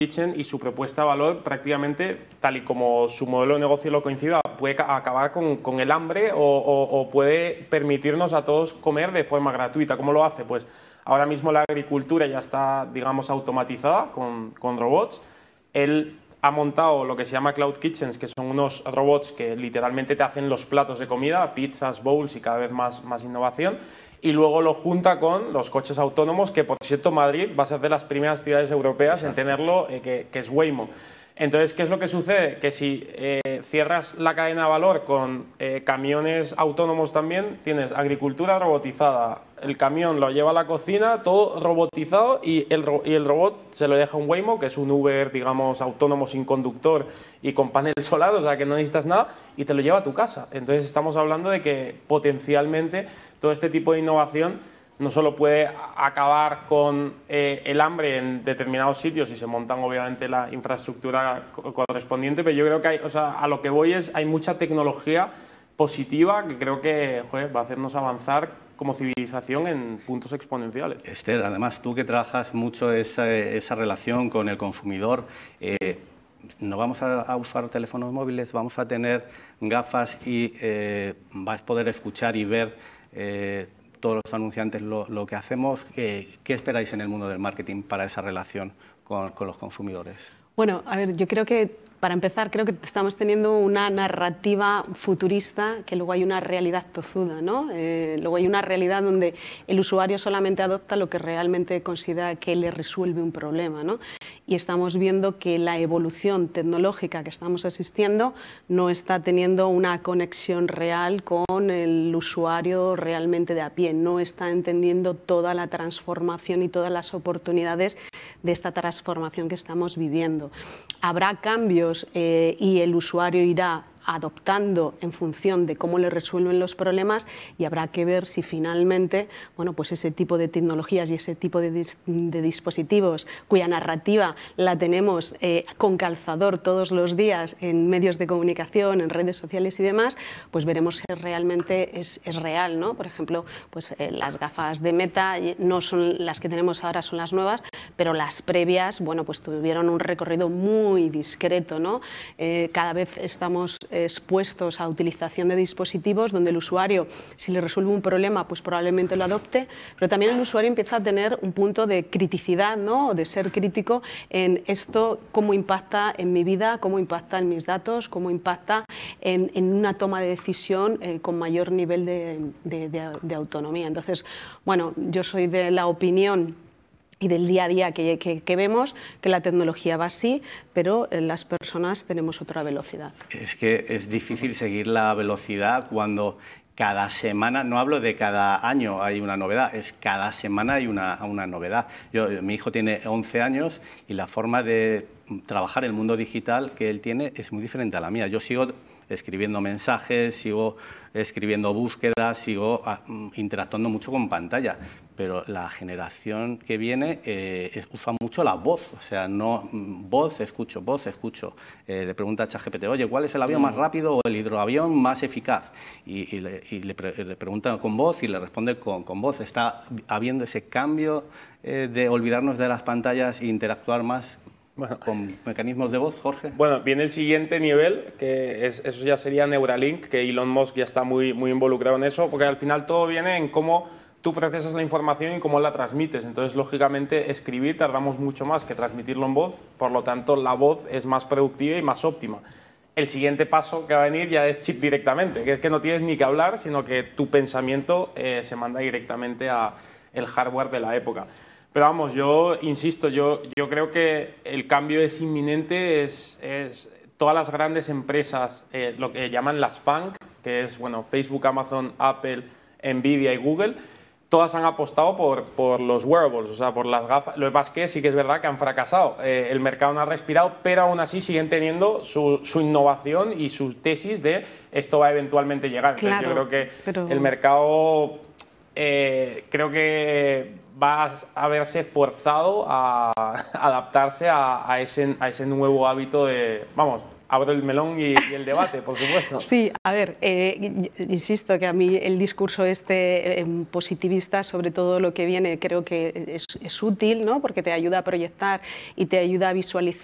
Kitchen y su propuesta de valor prácticamente, tal y como su modelo de negocio lo coincide, puede acabar con el hambre o puede permitirnos a todos comer de forma gratuita. ¿Cómo lo hace? Pues ahora mismo la agricultura ya está, digamos, automatizada con robots. Él ha montado lo que se llama Cloud Kitchens, que son unos robots que literalmente te hacen los platos de comida, pizzas, bowls y cada vez más innovación. Y luego lo junta con los coches autónomos, que por cierto Madrid va a ser de las primeras ciudades europeas en tenerlo, que es Waymo. Entonces, ¿qué es lo que sucede? Que si cierras la cadena de valor con camiones autónomos también, tienes agricultura robotizada, el camión lo lleva a la cocina, todo robotizado y el robot se lo deja un Waymo, que es un Uber, digamos, autónomo sin conductor y con panel solar, o sea que no necesitas nada, y te lo lleva a tu casa. Entonces estamos hablando de que potencialmente todo este tipo de innovación no solo puede acabar con el hambre en determinados sitios y se montan obviamente la infraestructura correspondiente, pero yo creo que hay, o sea, a lo que voy es hay mucha tecnología positiva que creo que va a hacernos avanzar como civilización en puntos exponenciales. Esther, además tú que trabajas mucho esa relación con el consumidor, no vamos a usar teléfonos móviles, vamos a tener gafas y vas a poder escuchar y ver todos los anunciantes lo que hacemos. ¿Qué esperáis en el mundo del marketing para esa relación con los consumidores? Bueno, a ver, yo creo que para empezar, creo que estamos teniendo una narrativa futurista, que luego hay una realidad tozuda, ¿no? Luego hay una realidad donde el usuario solamente adopta lo que realmente considera que le resuelve un problema, ¿no? Y estamos viendo que la evolución tecnológica que estamos asistiendo no está teniendo una conexión real con el usuario realmente de a pie, no está entendiendo toda la transformación y todas las oportunidades de esta transformación que estamos viviendo. Habrá cambios y el usuario irá adoptando en función de cómo le resuelven los problemas y habrá que ver si finalmente, bueno, pues ese tipo de tecnologías y ese tipo de dispositivos cuya narrativa la tenemos con calzador todos los días en medios de comunicación, en redes sociales y demás, pues veremos si realmente es real, ¿no? Por ejemplo, pues las gafas de Meta no son las que tenemos ahora, son las nuevas, pero las previas, bueno, pues tuvieron un recorrido muy discreto, ¿no? Cada vez estamos expuestos a utilización de dispositivos donde el usuario, si le resuelve un problema, pues probablemente lo adopte, pero también el usuario empieza a tener un punto de criticidad, ¿no? De ser crítico en esto, cómo impacta en mi vida, cómo impacta en mis datos, cómo impacta en una toma de decisión con mayor nivel de autonomía. Entonces, bueno, yo soy de la opinión y del día a día que vemos que la tecnología va así, pero las personas tenemos otra velocidad. Es que es difícil seguir la velocidad cuando cada semana, no hablo de cada año hay una novedad, es cada semana hay una novedad. Mi hijo tiene 11 años y la forma de trabajar el mundo digital que él tiene es muy diferente a la mía. Yo sigo escribiendo mensajes, sigo escribiendo búsquedas, sigo interactuando mucho con pantalla, pero la generación que viene usa mucho la voz, o sea, no voz, escucho. Le pregunta a ChatGPT, oye, ¿cuál es el avión más rápido o el hidroavión más eficaz? Y le pregunta con voz y le responde con voz. Está habiendo ese cambio de olvidarnos de las pantallas e interactuar más con mecanismos de voz, Jorge. Bueno, viene el siguiente nivel, que eso ya sería Neuralink, que Elon Musk ya está muy involucrado en eso, porque al final todo viene en cómo tú procesas la información y cómo la transmites. Entonces, lógicamente, escribir tardamos mucho más que transmitirlo en voz, por lo tanto, la voz es más productiva y más óptima. El siguiente paso que va a venir ya es chip directamente, que es que no tienes ni que hablar, sino que tu pensamiento se manda directamente al hardware de la época. Pero vamos, yo insisto, yo creo que el cambio es inminente, es todas las grandes empresas, lo que llaman las FANG, que es bueno, Facebook, Amazon, Apple, Nvidia y Google, todas han apostado por los wearables, o sea, por las gafas. Lo que pasa es que sí que es verdad que han fracasado. El mercado no ha respirado, pero aún así siguen teniendo su innovación y sus tesis de esto va a eventualmente llegar. Claro, entonces, yo creo que el mercado creo que va a verse forzado a adaptarse a ese nuevo hábito de, vamos, abro el melón y el debate, por supuesto. Sí, a ver, insisto que a mí el discurso positivista sobre todo lo que viene creo que es útil, ¿no? Porque te ayuda a proyectar y te ayuda a visualizar